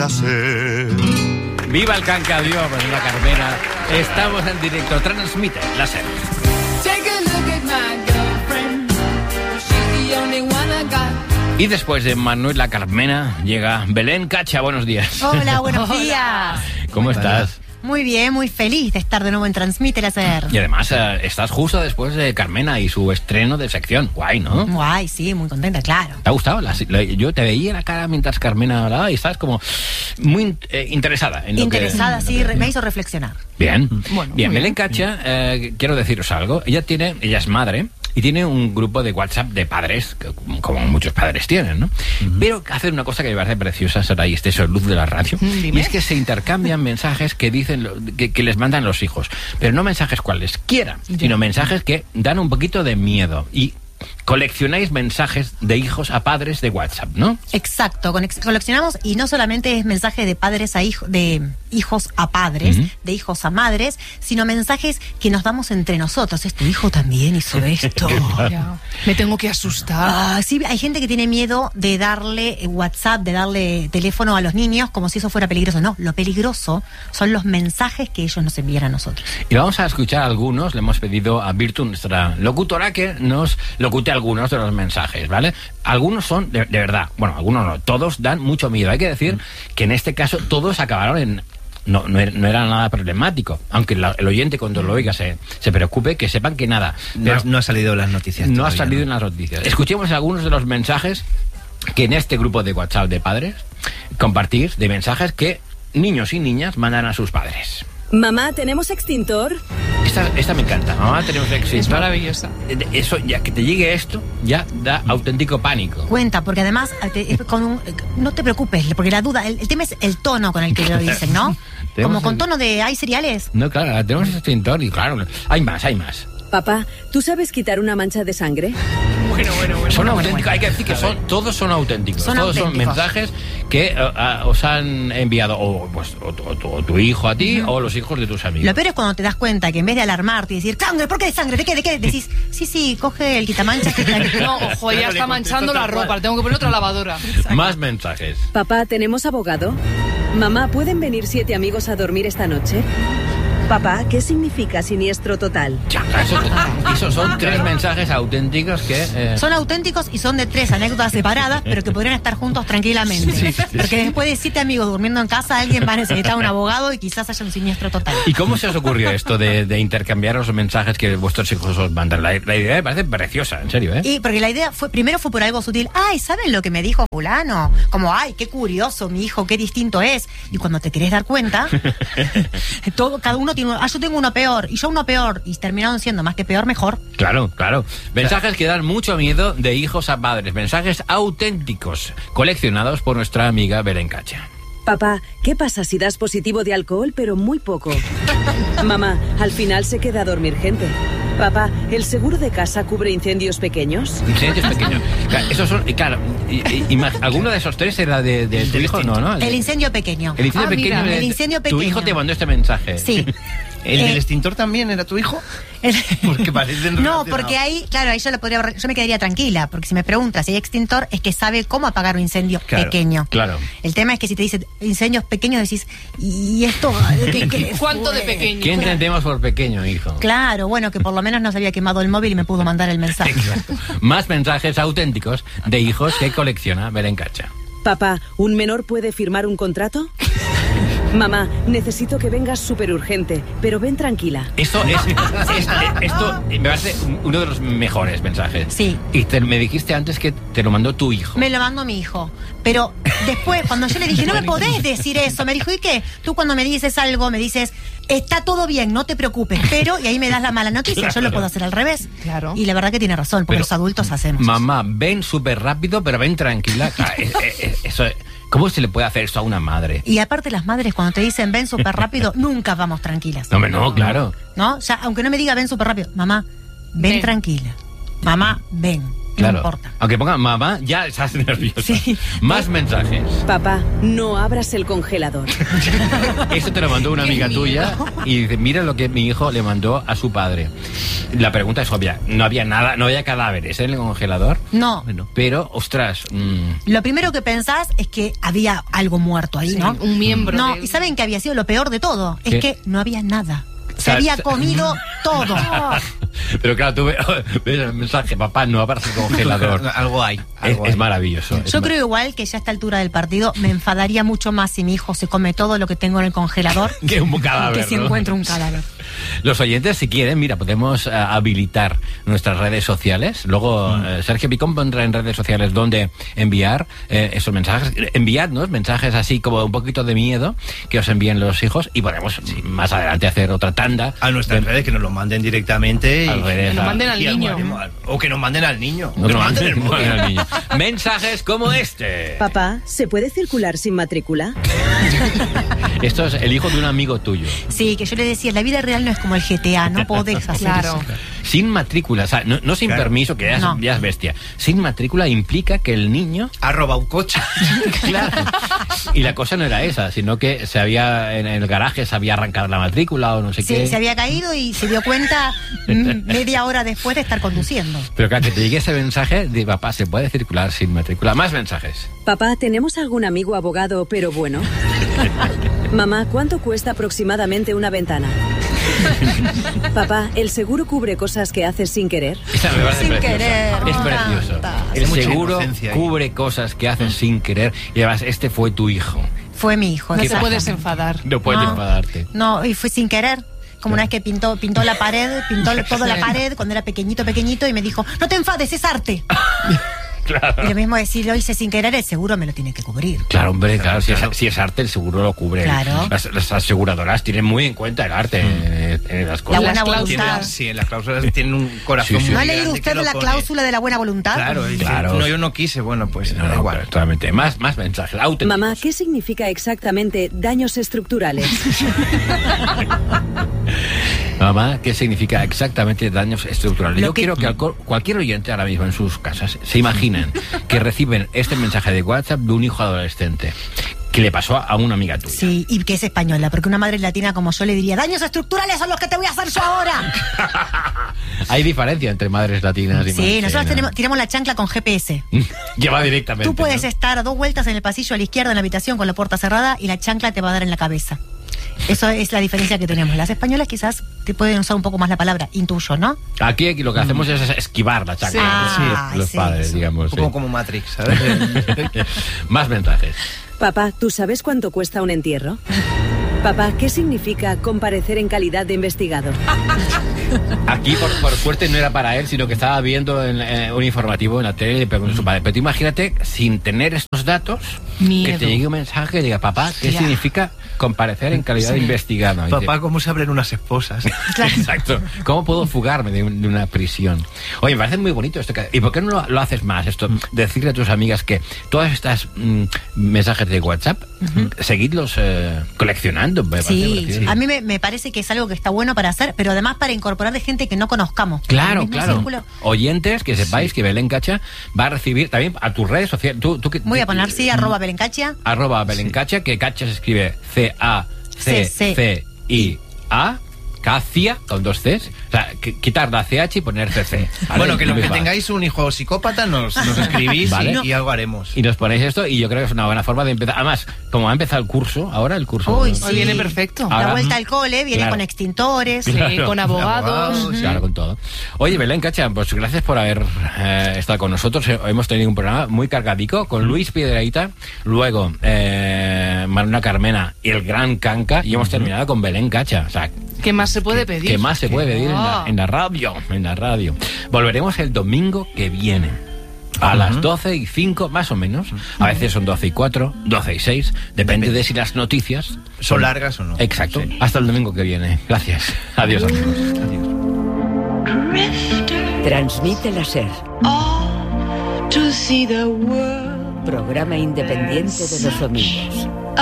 placer. ¡Viva el Cancavió, la Carmena! Estamos en directo, transmite la SER. Y después de Manuel la Carmena llega Belén Cacha. Buenos días. Hola, buenos días. ¿Cómo estás? Muy bien, muy feliz de estar de nuevo en Transmite la SER. Y además estás justo después de Carmena y su estreno de sección. Guay, ¿no? Guay, sí, muy contenta, claro. ¿Te ha gustado? Yo te veía la cara mientras Carmena hablaba y estabas como muy interesada en lo interesada, que... sí, me hizo reflexionar. Bien. Bueno, bien, Belén Cacha, quiero deciros algo. Ella es madre y tiene un grupo de WhatsApp de padres, como muchos padres tienen, ¿no? Pero hace una cosa que me parece preciosa, Sara, y es luz de la radio. Y es que se intercambian mensajes que dicen que les mandan los hijos. Pero no mensajes cualesquiera, sino mensajes que dan un poquito de miedo. Y coleccionáis mensajes de hijos a padres de WhatsApp, ¿no? Exacto, coleccionamos, y no solamente es mensaje de padres a hijos, de hijos a padres, de hijos a madres, sino mensajes que nos damos entre nosotros. Tu hijo también hizo esto. Ya. Me tengo que asustar. Sí, hay gente que tiene miedo de darle WhatsApp, de darle teléfono a los niños como si eso fuera peligroso. No, lo peligroso son los mensajes que ellos nos envían a nosotros. Y vamos a escuchar algunos. Le hemos pedido a Virtu, nuestra locutora, que nos locute algunos de los mensajes, ¿vale? Algunos son, de verdad, bueno, algunos no, todos dan mucho miedo. Hay que decir que en este caso todos acabaron en... No era nada problemático, aunque el oyente cuando lo oiga se preocupe, que sepan que nada. Pero no ha salido en las noticias. No ha salido en las noticias. Escuchemos algunos de los mensajes que en este grupo de WhatsApp de padres compartís, de mensajes que niños y niñas mandan a sus padres. Mamá, ¿tenemos extintor? Esta me encanta. Mamá, tenemos extintor. Es maravillosa. Eso, ya que te llegue esto, ya da auténtico pánico. Cuenta, porque además no te preocupes, porque la duda, el tema es el tono con el que lo dicen, ¿no? Como con tono de ¿hay cereales? No, claro, tenemos extintor y claro, hay más. Papá, ¿tú sabes quitar una mancha de sangre? Bueno. Son auténticos, hay que decir que todos son auténticos. Todos son mensajes que os han enviado o tu hijo a ti o los hijos de tus amigos. Lo peor es cuando te das cuenta que en vez de alarmarte y decir ¡sangre! ¿Por qué de sangre? ¿De qué? Decís, sí, coge el quitamanchas. No, ojo, ya está manchando la ropa, le tengo que poner otra lavadora. Más mensajes. Papá, ¿tenemos abogado? Mamá, ¿pueden venir 7 amigos a dormir esta noche? Papá, ¿qué significa siniestro total? Ya, esos son 3 mensajes auténticos que... Son auténticos y son de 3 anécdotas separadas, pero que podrían estar juntos tranquilamente. Sí. Porque después de 7 amigos durmiendo en casa, alguien va a necesitar un abogado y quizás haya un siniestro total. ¿Y cómo se os ocurrió esto de intercambiar los mensajes que vuestros hijos os mandan? La idea me parece preciosa, en serio, ¿eh? Y porque la idea primero fue por algo sutil. Ay, ¿saben lo que me dijo fulano? Como, ay, qué curioso, mi hijo, qué distinto es. Y cuando te querés dar cuenta, cada uno tiene yo tengo uno peor, y yo uno peor, y terminaron siendo más que peor, mejor. Claro. Mensajes que dan mucho miedo de hijos a padres, mensajes auténticos, coleccionados por nuestra amiga Belén Cacha. Papá, ¿qué pasa si das positivo de alcohol, pero muy poco? Mamá, al final se queda a dormir gente. Papá, ¿el seguro de casa cubre incendios pequeños? Incendios pequeños. Esos son, claro, y más, ¿alguno de esos 3 era de tu hijo? No. El incendio pequeño. El incendio pequeño. Mira, el incendio pequeño. Tu hijo te mandó este mensaje. Sí. ¿El del extintor también era tu hijo? Porque parecen No, porque ahí yo me quedaría tranquila, porque si me preguntas si hay extintor, es que sabe cómo apagar un incendio pequeño. Claro. El tema es que si te dicen incendios pequeños, decís, ¿y esto? ¿Cuánto de pequeño? ¿Qué entendemos por pequeño, hijo? Claro, bueno, que por lo menos no se había quemado el móvil y me pudo mandar el mensaje. Exacto. Más mensajes auténticos de hijos que colecciona Belén Cacha. Papá, ¿un menor puede firmar un contrato? Mamá, necesito que vengas súper urgente, pero ven tranquila. Esto me parece uno de los mejores mensajes. Sí. Y me dijiste antes que te lo mandó tu hijo. Me lo mandó mi hijo. Pero después, cuando yo le dije, no me podés decir eso, me dijo, ¿y qué? Tú cuando me dices algo, me dices, está todo bien, no te preocupes, pero, y ahí me das la mala noticia, claro. Yo lo puedo hacer al revés. Claro. Y la verdad que tiene razón, porque los adultos hacemos. Mamá, ven súper rápido, pero ven tranquila. Claro, eso... ¿Cómo se le puede hacer esto a una madre? Y aparte las madres cuando te dicen ven súper rápido, nunca vamos tranquilas. No, claro. ¿No? Ya, aunque no me diga ven súper rápido, mamá, ven tranquila. Mamá, ven. Claro. No importa. Aunque ponga mamá, ya estás nerviosa. Sí. Más mensajes. Papá, no abras el congelador. Esto te lo mandó una amiga tuya y dice, mira lo que mi hijo le mandó a su padre. La pregunta es obvia. No había nada, no había cadáveres en el congelador. No. Bueno, pero, ostras. Lo primero que pensás es que había algo muerto ahí, Sí, ¿no? un miembro No, de- y ¿saben que había sido lo peor de todo? ¿Qué? Es que no había nada. Se sea, había comido todo. Pero claro, tú ves el mensaje, papá, no abras el congelador. Algo hay. algo Es hay. maravilloso. Yo creo igual que ya a esta altura del partido me enfadaría mucho más si mi hijo se come todo lo que tengo en el congelador que un cadáver, que si ¿no? encuentro un cadáver. Los oyentes, si quieren, mira, podemos habilitar nuestras redes sociales. Luego, Sergio Picón pondrá en redes sociales dónde enviar esos mensajes. Enviadnos mensajes así como un poquito de miedo que os envíen los hijos y podemos más adelante hacer otra tanda. A nuestras redes, que nos lo manden directamente. Al revés, Que nos manden al y niño. O que nos manden al niño. No, Que nos manden el no, móvil. al niño. Mensajes como este. Papá, ¿se puede circular sin matrícula? Esto es el hijo de un amigo tuyo. Sí, que yo le decía, la vida real no es como el GTA, no podés hacer Claro. eso. Sin matrícula, o sea, no sin Claro. permiso, que No. ya es bestia. Sin matrícula implica que el niño... Ha robado un coche. Claro. Y la cosa no era esa, sino que se había en el garaje se había arrancado la matrícula o no sé qué. Se había caído y se dio cuenta media hora después de estar conduciendo. Pero claro, que te llegue ese mensaje de papá, se puede circular sin matrícula. Más mensajes. Papá, ¿tenemos algún amigo abogado pero bueno? Mamá, ¿cuánto cuesta aproximadamente una ventana? Papá, ¿el seguro cubre cosas que haces sin querer? Esa me parece Sin preciosa. querer, Es me precioso. encanta. El Hay mucha seguro inocencia ahí. cubre cosas que haces sin querer. Y además, este fue tu hijo. Fue mi hijo. No te exacto. puedes enfadar. No puedes No. enfadarte. No, y fue sin querer. Como una vez que pintó la pared, pintó toda la pared cuando era pequeñito y me dijo, no te enfades, es arte. Claro. Y lo mismo decir, lo hice sin querer, el seguro me lo tiene que cubrir. Claro, hombre, claro, si es arte, el seguro lo cubre. Claro. Las aseguradoras tienen muy en cuenta el arte en las cosas. La buena Las voluntad. cláusulas. Sí, en las cláusulas tienen un corazón Sí, sí. muy ¿No ha grande leído que usted lo la pone. cláusula de la buena voluntad? Claro, dice, Claro. no, yo no quise, bueno, pues No, da no, igual. pero totalmente. Más mensajes. Auténticos. Mamá, ¿qué significa exactamente daños estructurales? Mamá, ¿qué significa exactamente daños estructurales? Lo Yo que- quiero que cualquier oyente ahora mismo en sus casas se imaginen que reciben este mensaje de WhatsApp de un hijo adolescente que le pasó a una amiga tuya. Sí, y que es española, porque una madre latina como yo le diría, daños estructurales son los que te voy a hacer yo ahora. Hay diferencia entre madres latinas y Sí, nosotros madres tiramos la chancla con GPS. Lleva directamente. Tú puedes ¿no? estar a 2 vueltas en el pasillo a la izquierda en la habitación con la puerta cerrada y la chancla te va a dar en la cabeza. Eso es la diferencia que tenemos. Las españolas quizás te pueden usar un poco más la palabra, intuyo, ¿no? Aquí lo que hacemos es esquivar la chancla. Sí. Ah, los sí, padres, sí. digamos. Un poco sí. como Matrix, ¿sabes? Más mensajes. Papá, ¿tú sabes cuánto cuesta un entierro? Papá, ¿qué significa comparecer en calidad de investigado? Aquí, por suerte, no era para él, sino que estaba viendo un informativo en la tele y le preguntó a su padre. Pero tú imagínate, sin tener estos datos, Miedo. que te llegue un mensaje y diga, papá, ¿qué Hostia. significa comparecer en calidad de investigado? Y dice, Papá, ¿cómo se abren unas esposas? exacto. ¿Cómo puedo fugarme de una prisión? Oye, me parece muy bonito esto. ¿Y por qué no lo haces más? Esto, decirle a tus amigas que todas estas mensajes de WhatsApp, seguidlos coleccionando. Me parece Sí, precioso. a mí me parece que es algo que está bueno para hacer, pero además para incorporar de gente que no conozcamos. En el Claro, mismo claro. círculo. Oyentes, que sepáis que Belén Cacha va a recibir también a tus redes sociales. Voy a poner, sí, @Belencacha. @Belén Cacha, que Cacha se escribe CACCIA, Cacia, con 2 Cs. O sea, quitar la CH y poner CC. ¿vale? Bueno, que los Muy que fácil. tengáis un hijo psicópata nos escribís Vale. y algo haremos. Y nos ponéis esto y yo creo que es una buena forma de empezar. Además, como ha empezado el curso, ahora el curso... Uy, Hoy sí. viene perfecto. Ahora- La vuelta al cole, viene Claro. con extintores. Sí, Claro. con abogados. Abogados, Claro, con todo. Oye, Belén Cacha, pues gracias por haber estado con nosotros. Hemos tenido un programa muy cargadico con Luis Piedrahita, luego Maruna Carmena y el gran Canca, y hemos terminado con Belén Cacha. O sea, ¿Qué más se puede pedir? ¿qué más se puede pedir Oh. en la radio? En la radio. Volveremos el domingo que viene. A las 12:05, más o menos. A veces son 12:04, 12:06. Depende de si las noticias ¿Son largas o no? Exacto. Sí. Hasta el domingo que viene. Gracias. Adiós, amigos. Transmite la SER, to see the world. programa independiente de los domingos.